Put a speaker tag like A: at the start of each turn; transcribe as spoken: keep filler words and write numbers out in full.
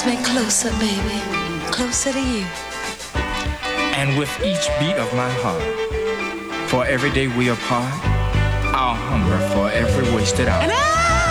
A: me closer, baby, closer to you.
B: And with each beat of my heart, for every day we apart, I'll hunger for every wasted hour.
A: And I